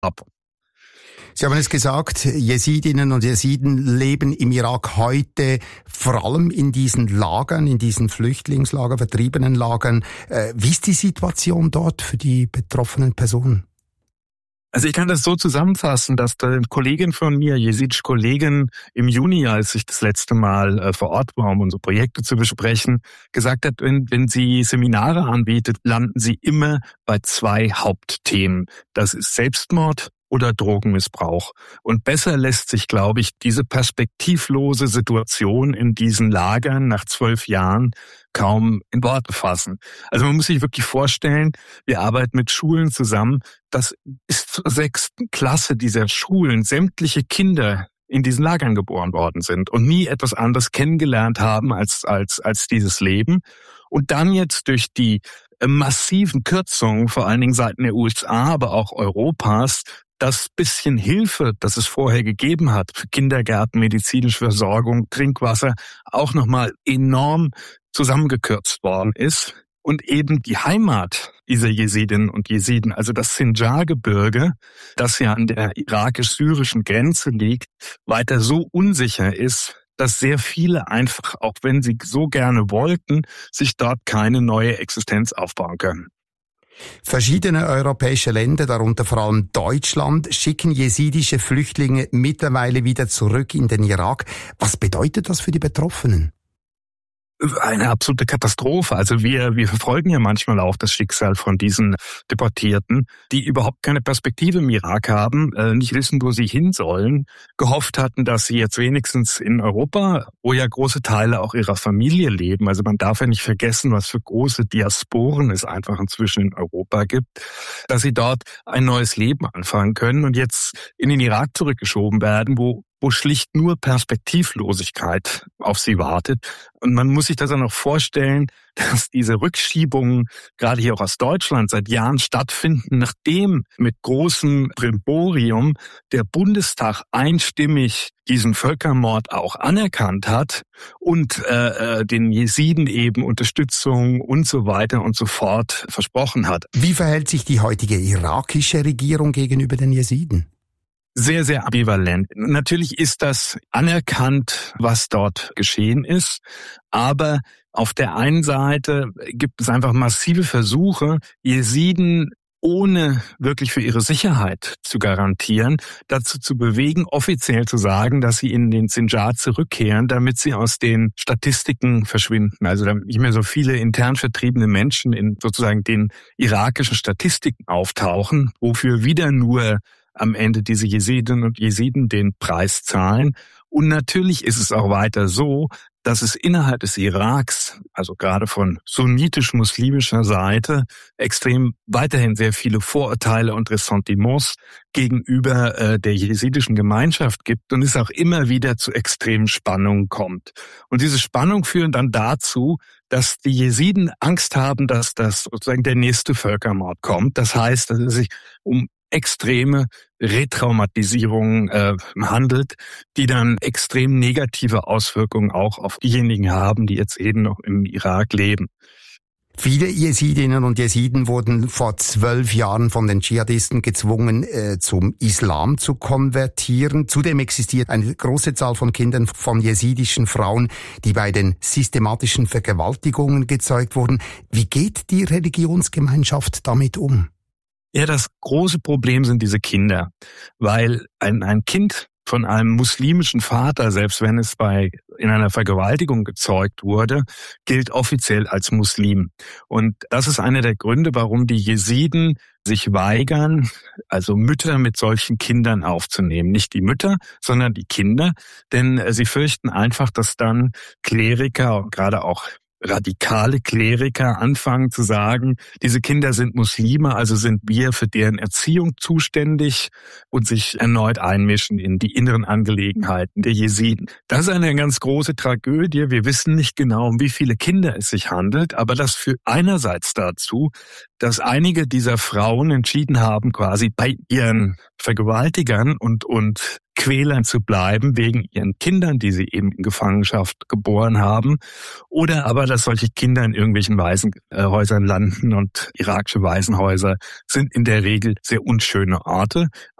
ab. Sie haben es gesagt, Jesidinnen und Jesiden leben im Irak heute vor allem in diesen Lagern, in diesen Flüchtlingslagern, Vertriebenenlagern. Wie ist die Situation dort für die betroffenen Personen? Also ich kann das so zusammenfassen, dass eine Kollegin von mir, jesidische Kollegin, im Juni, als ich das letzte Mal vor Ort war, um unsere Projekte zu besprechen, gesagt hat, wenn sie Seminare anbietet, landen sie immer bei 2 Hauptthemen. Das ist Selbstmord oder Drogenmissbrauch. Und besser lässt sich, glaube ich, diese perspektivlose Situation in diesen Lagern nach 12 Jahren kaum in Worte fassen. Also man muss sich wirklich vorstellen, wir arbeiten mit Schulen zusammen, dass bis zur 6. Klasse dieser Schulen sämtliche Kinder in diesen Lagern geboren worden sind und nie etwas anderes kennengelernt haben als dieses Leben. Und dann jetzt durch die massiven Kürzungen, vor allen Dingen seitens der USA, aber auch Europas, das bisschen Hilfe, das es vorher gegeben hat für Kindergärten, medizinische Versorgung, Trinkwasser, auch nochmal enorm zusammengekürzt worden ist. Und eben die Heimat dieser Jesidinnen und Jesiden, also das Sinjar-Gebirge, das ja an der irakisch-syrischen Grenze liegt, weiter so unsicher ist, dass sehr viele einfach, auch wenn sie so gerne wollten, sich dort keine neue Existenz aufbauen können. Verschiedene europäische Länder, darunter vor allem Deutschland, schicken jesidische Flüchtlinge mittlerweile wieder zurück in den Irak. Was bedeutet das für die Betroffenen? Eine absolute Katastrophe. Also wir verfolgen ja manchmal auch das Schicksal von diesen Deportierten, die überhaupt keine Perspektive im Irak haben, nicht wissen, wo sie hin sollen, gehofft hatten, dass sie jetzt wenigstens in Europa, wo ja große Teile auch ihrer Familie leben, also man darf ja nicht vergessen, was für große Diasporen es einfach inzwischen in Europa gibt, dass sie dort ein neues Leben anfangen können und jetzt in den Irak zurückgeschoben werden, wo schlicht nur Perspektivlosigkeit auf sie wartet. Und man muss sich das dann auch vorstellen, dass diese Rückschiebungen, gerade hier auch aus Deutschland, seit Jahren stattfinden, nachdem mit großem Brimborium der Bundestag einstimmig diesen Völkermord auch anerkannt hat und den Jesiden eben Unterstützung und so weiter und so fort versprochen hat. Wie verhält sich die heutige irakische Regierung gegenüber den Jesiden? Sehr, sehr ambivalent. Natürlich ist das anerkannt, was dort geschehen ist, aber auf der einen Seite gibt es einfach massive Versuche, Jesiden ohne wirklich für ihre Sicherheit zu garantieren, dazu zu bewegen, offiziell zu sagen, dass sie in den Sinjar zurückkehren, damit sie aus den Statistiken verschwinden. Also damit nicht mehr so viele intern vertriebene Menschen in sozusagen den irakischen Statistiken auftauchen, wofür wieder nur am Ende diese Jesidinnen und Jesiden den Preis zahlen. Und natürlich ist es auch weiter so, dass es innerhalb des Iraks, also gerade von sunnitisch-muslimischer Seite, extrem weiterhin sehr viele Vorurteile und Ressentiments gegenüber der jesidischen Gemeinschaft gibt und es auch immer wieder zu extremen Spannungen kommt. Und diese Spannungen führen dann dazu, dass die Jesiden Angst haben, dass das sozusagen der nächste Völkermord kommt. Das heißt, dass es sich um extreme Retraumatisierung handelt, die dann extrem negative Auswirkungen auch auf diejenigen haben, die jetzt eben noch im Irak leben. Viele Jesidinnen und Jesiden wurden vor 12 Jahren von den Dschihadisten gezwungen, zum Islam zu konvertieren. Zudem existiert eine große Zahl von Kindern von jesidischen Frauen, die bei den systematischen Vergewaltigungen gezeugt wurden. Wie geht die Religionsgemeinschaft damit um? Ja, das große Problem sind diese Kinder, weil ein Kind von einem muslimischen Vater, selbst wenn es in einer Vergewaltigung gezeugt wurde, gilt offiziell als Muslim. Und das ist einer der Gründe, warum die Jesiden sich weigern, also Mütter mit solchen Kindern aufzunehmen. Nicht die Mütter, sondern die Kinder, denn sie fürchten einfach, dass dann Kleriker, gerade auch radikale Kleriker anfangen zu sagen, diese Kinder sind Muslime, also sind wir für deren Erziehung zuständig und sich erneut einmischen in die inneren Angelegenheiten der Jesiden. Das ist eine ganz große Tragödie. Wir wissen nicht genau, um wie viele Kinder es sich handelt, aber das führt einerseits dazu, dass einige dieser Frauen entschieden haben, quasi bei ihren Vergewaltigern und Quälern zu bleiben, wegen ihren Kindern, die sie eben in Gefangenschaft geboren haben. Oder aber, dass solche Kinder in irgendwelchen Waisenhäusern landen, und irakische Waisenhäuser sind in der Regel sehr unschöne Orte.